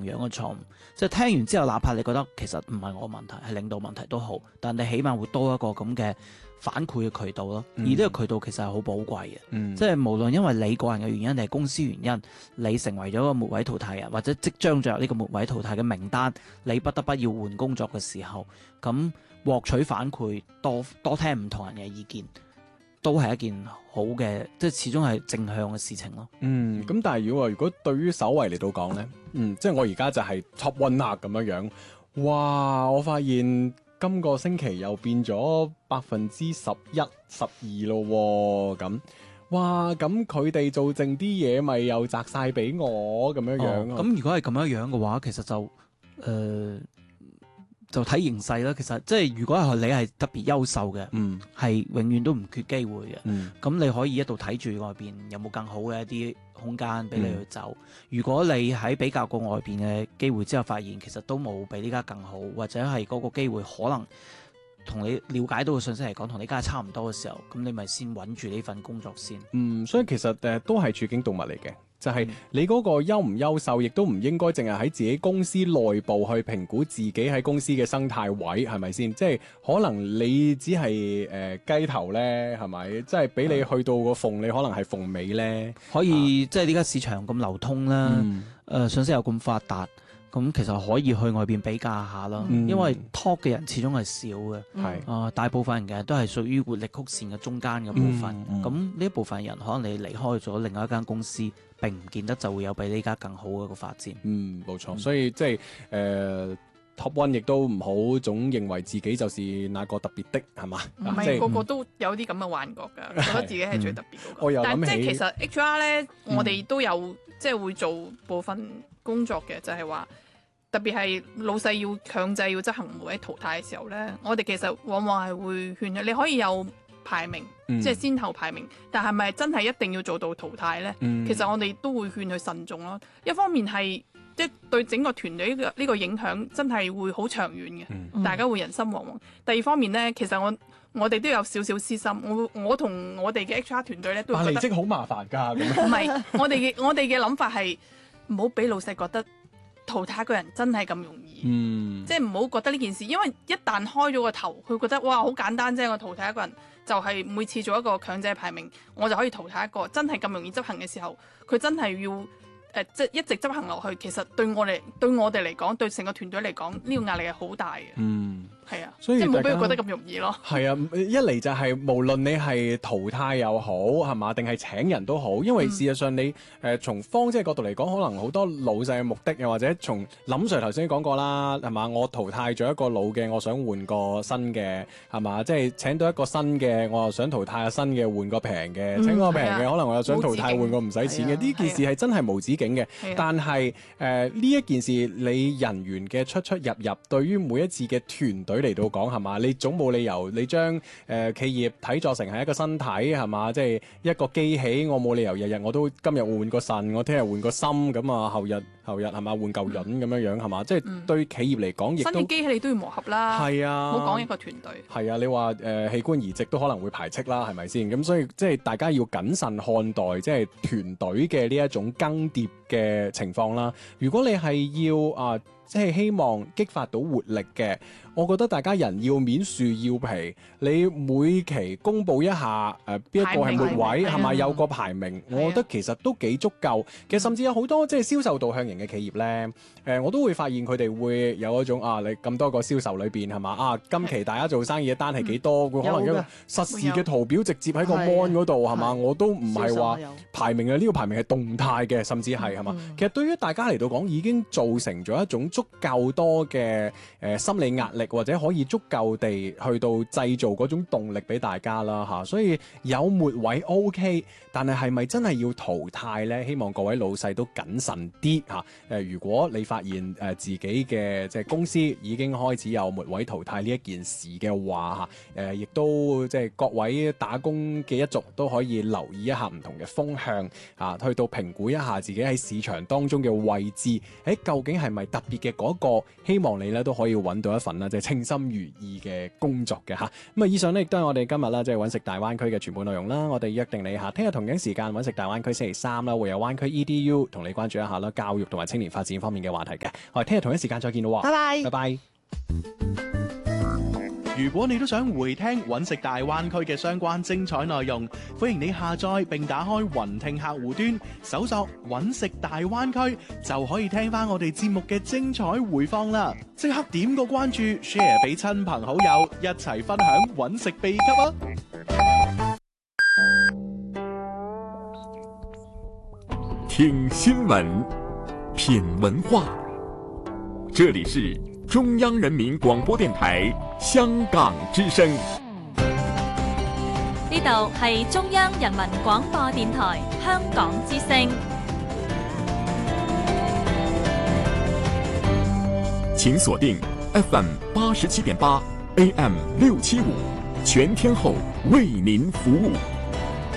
樣嘅錯誤。即係聽完之後，哪怕你覺得其實唔係我問題，係領導問題都好，但你起碼會多一個咁嘅反饋嘅渠道咯。而呢個渠道其實係好寶貴嘅，即係無論因為你個人嘅原因定係公司原因，你成為咗個末位淘汰人，或者即將進入呢個末位淘汰嘅名單，你不得不要換工作嘅時候，咁獲取反饋，多聽唔同人嘅意見，都係一件好嘅，即係始終係正向嘅事情咯。 咁但係如果對於首位嚟到講咧，即係我而家就係 top one 啦咁樣，哇！我發現今個星期又變咗11%、12%咯，咁，哇！咁佢哋做剩啲嘢，咪又摘晒俾我咁樣。 咁如果係咁樣嘅話，其實就睇形勢啦。其實即係如果係你係特別優秀嘅，係永遠都唔缺機會嘅。咁你可以一度睇住外邊有冇更好嘅一啲空間俾你去走。如果你喺比較過外邊嘅機會之後，發現其實都冇比呢家更好，或者係嗰個機會可能同你了解到嘅信息嚟講，同呢家差唔多嘅時候，咁你咪先穩住呢份工作先。 所以其實都係處境動物嚟嘅。就係你嗰個優唔優秀，亦都唔應該淨係喺自己公司內部去評估自己喺公司嘅生態位，係咪先？即係可能你只係雞頭咧，係咪？即係俾你去到個鳳，你可能係鳳尾咧。 可以即係呢家市場咁流通啦，信息又咁發達。咁其實可以去外邊比較下啦，因為 top 嘅人始終係少嘅，大部分人嘅都係屬於活力曲線嘅中間嘅部分。咁呢一部分人可能你離開咗另外一間公司，並唔見得就會有比呢家更好嘅一個發展。 冇錯，所以即係top one 亦都唔好總認為自己就是那個特別的，係嘛？ 唔係個個都有啲咁嘅幻覺㗎，覺得自己係最特別嗰個。但係即係其實 HR 咧，我哋都有即係會做部分工作嘅，就係話。特別係老細要強制要執行末位淘汰嘅時候呢，我哋其實往往係會勸你可以有排名，即係先後排名，但係咪真係一定要做到淘汰呢？其實我哋都會勸佢慎重咯。一方面係即係對整個團隊呢個影響真係會好長遠嘅，大家會人心惶惶。第二方面呢，其實我哋都有少少私心，我同我哋嘅 HR 團隊呢都覺得離職好麻煩㗎。 唔係，我哋嘅諗法係唔好俾老細覺得淘汰一個人真係咁容易，即係唔好覺得呢件事，因為一旦開咗個頭，佢覺得哇好簡單啫，我淘汰一個人就係每次做一個強制排名，我就可以淘汰一個，真係咁容易執行嘅時候，佢真係要即係一直執行落去，其實對我哋嚟講，對成個團隊嚟講，呢個壓力係好大嘅。係啊， 所以即係冇俾佢覺得咁容易咯。 係啊，一嚟就係無論你係淘汰又好，係嘛，定係請人都好，因為事實上你從方即係角度嚟講，可能好多老細嘅目的，又或者從林 Sir 頭先講過啦，係嘛，我淘汰咗一個老嘅，我想換個新嘅，係嘛，即係請到一個新嘅，我又想淘汰新嘅，換個平嘅，請個平嘅，可能我又想淘汰換個唔使錢嘅。呢件事係真係無止境嘅。但係呢一件事，你人員嘅出出入入，對於每一次嘅團隊嚟到講，係嘛，你總冇理由你將企業睇作成係一個身體，係嘛，即係一個機器，我冇理由日日我都今日換個腎，我聽日換個心，咁啊後日係嘛換嚿潤咁樣係嘛，即係對企業嚟講，亦都新嘅機器你都要磨合啦。係啊，唔好講一個團隊。係啊，你話器官移植都可能會排斥啦，係咪先？咁所以即係大家要謹慎看待即係團隊嘅呢一種更迭嘅情況啦。如果你係要即係希望激發到活力嘅，我覺得大家人要面樹要皮，你每期公佈一下邊一個係末位係咪有個排名，我覺得其實都幾足夠。其實甚至有好多即係銷售導向型嘅企業咧，我都會發現佢哋會有一種你咁多個銷售裏邊係嘛今期大家做生意嘅單係幾多？佢可能一個實時嘅圖表直接喺個 mon 嗰度係嘛，我都唔係話排名呢個排名係動態嘅，甚至係嘛。其實對於大家嚟到講已經造成咗一種足夠多嘅心理壓力，或者可以足夠地去到製造嗰種動力俾大家啦嚇，所以有末位 OK， 但係咪真係要淘汰呢？希望各位老細都謹慎啲嚇。如果你發現自己嘅即係公司已經開始有末位淘汰呢一件事嘅話嚇，亦都即係各位打工嘅一族都可以留意一下唔同嘅風向啊，去到評估一下自己喺市場當中嘅位置，究竟係咪特別嘅嗰個？希望你咧都可以揾到一份啦，即係稱心如意嘅工作嘅嚇。咁啊，以上呢亦都係我哋今日啦，即係揾食大灣區嘅全部內容啦。我哋約定你下聽日同樣時間揾食大灣區星期三啦，會有灣區 EDU 同你關注一下啦，教育同埋青年發展方面嘅話題嘅。我哋聽日同一時間再見咯， 拜拜， 拜拜。 如果你都想回聽揾食大灣區嘅相關精彩內容，歡迎你下載並打開雲聽客戶端，搜索揾食大灣區，就可以聽翻我哋節目嘅精彩回放啦！即刻點個關注 ，share 俾親朋好友，一齊分享揾食秘笈啊！ 聽新聞，品文化，這裡是中央人民廣播電台香港之聲。 呢度係中央人民廣播電台香港之聲。 請鎖定 FM 87.8 AM 675，全天候為您服務。